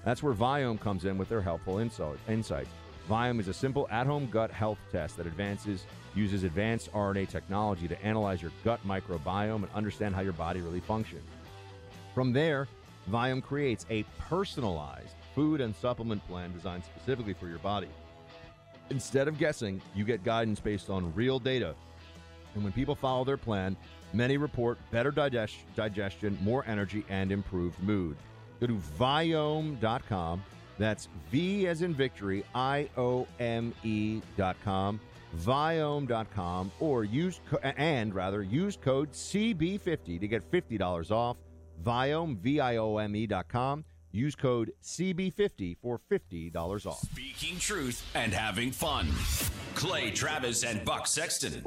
That's where Viome comes in with their helpful insights. Viome is a simple at-home gut health test that uses advanced RNA technology to analyze your gut microbiome and understand how your body really functions. From there, Viome creates a personalized food and supplement plan designed specifically for your body. Instead of guessing, you get guidance based on real data. And when people follow their plan, many report better digestion, more energy, and improved mood. Go to Viome.com. That's V as in victory, IOME.com, Viome.com, or use code CB50 to get $50 off. Viome, VIOME.com. Use code CB50 for $50 off. Speaking truth and having fun. Clay Travis and Buck Sexton.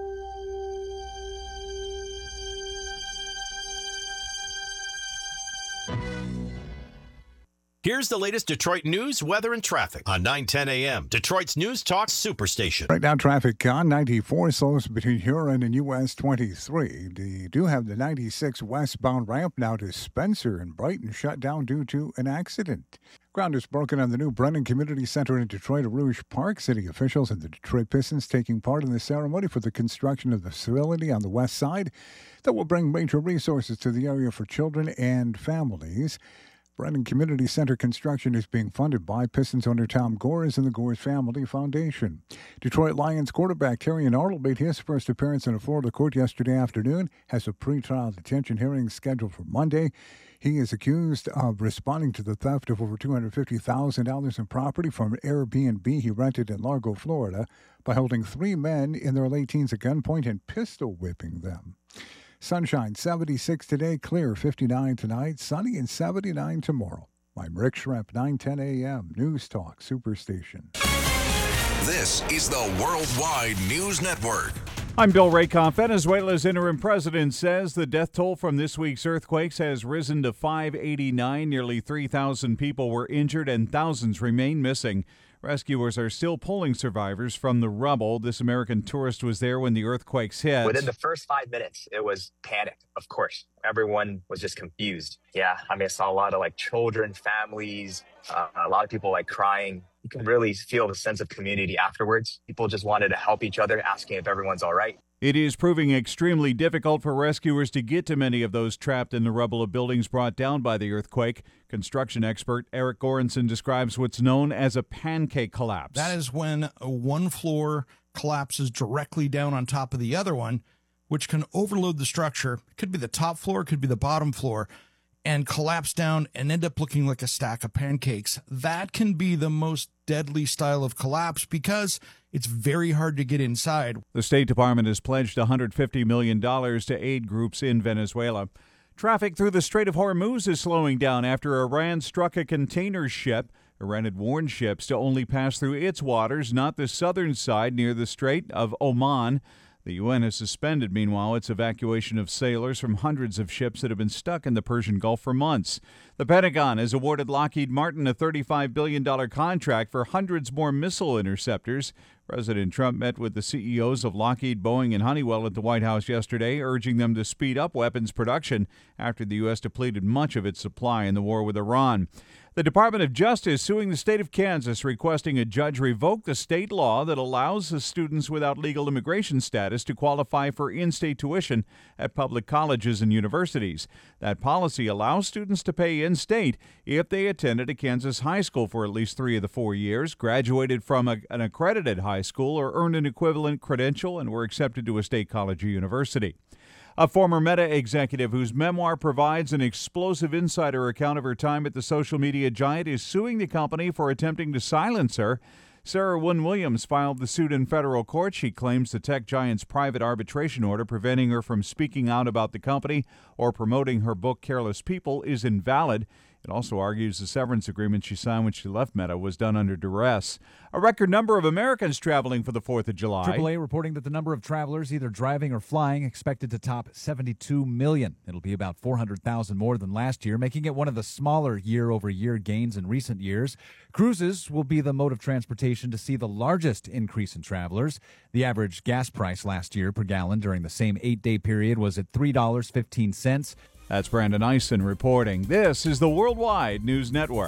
Here's the latest Detroit news, weather, and traffic on 9:10 a.m. Detroit's News Talk Superstation. Right now, traffic on 94 slows between Huron and US 23. You do have the 96 westbound ramp now to Spencer and Brighton shut down due to an accident. Ground is broken on the new Brennan Community Center in Detroit Rouge Park. City officials and the Detroit Pistons taking part in the ceremony for the construction of the facility on the west side that will bring major resources to the area for children and families. Brennan Community Center construction is being funded by Pistons owner Tom Gores and the Gores Family Foundation. Detroit Lions quarterback Terrion Arnold made his first appearance in a Florida court yesterday afternoon, has a pretrial detention hearing scheduled for Monday. He is accused of responding to the theft of over $250,000 in property from an Airbnb he rented in Largo, Florida, by holding three men in their late teens at gunpoint and pistol whipping them. Sunshine, 76 today, clear, 59 tonight, sunny and 79 tomorrow. I'm Rick Schremp, 9:10 a.m., News Talk Superstation. This is the Worldwide News Network. I'm Bill Rakoff. Venezuela's interim president says the death toll from this week's earthquakes has risen to 589. Nearly 3,000 people were injured and thousands remain missing. Rescuers are still pulling survivors from the rubble. This American tourist was there when the earthquakes hit. Within the first 5 minutes, it was panic, of course. Everyone was just confused. Yeah, I saw a lot of children, families, a lot of people crying. You can really feel the sense of community afterwards. People just wanted to help each other, asking if everyone's all right. It is proving extremely difficult for rescuers to get to many of those trapped in the rubble of buildings brought down by the earthquake. Construction expert Eric Goranson describes what's known as a pancake collapse. That is when one floor collapses directly down on top of the other one, which can overload the structure. It could be the top floor, it could be the bottom floor, and collapse down and end up looking like a stack of pancakes. That can be the most deadly style of collapse because it's very hard to get inside. The State Department has pledged $150 million to aid groups in Venezuela. Traffic through the Strait of Hormuz is slowing down after Iran struck a container ship. Iran had warned ships to only pass through its waters, not the southern side near the Strait of Oman. The UN has suspended, meanwhile, its evacuation of sailors from hundreds of ships that have been stuck in the Persian Gulf for months. The Pentagon has awarded Lockheed Martin a $35 billion contract for hundreds more missile interceptors. President Trump met with the CEOs of Lockheed, Boeing, and Honeywell at the White House yesterday, urging them to speed up weapons production after the U.S. depleted much of its supply in the war with Iran. The Department of Justice suing the state of Kansas, requesting a judge revoke the state law that allows the students without legal immigration status to qualify for in-state tuition at public colleges and universities. That policy allows students to pay in-state if they attended a Kansas high school for at least 3 of the 4 years, graduated from an accredited high school, or earned an equivalent credential and were accepted to a state college or university. A former Meta executive whose memoir provides an explosive insider account of her time at the social media giant is suing the company for attempting to silence her. Sarah Wynne Williams filed the suit in federal court. She claims the tech giant's private arbitration order preventing her from speaking out about the company or promoting her book Careless People is invalid. It also argues the severance agreement she signed when she left Meta was done under duress. A record number of Americans traveling for the 4th of July. AAA reporting that the number of travelers either driving or flying expected to top 72 million. It'll be about 400,000 more than last year, making it one of the smaller year-over-year gains in recent years. Cruises will be the mode of transportation to see the largest increase in travelers. The average gas price last year per gallon during the same 8-day period was at $3.15. That's Brandon Eisen reporting. This is the Worldwide News Network.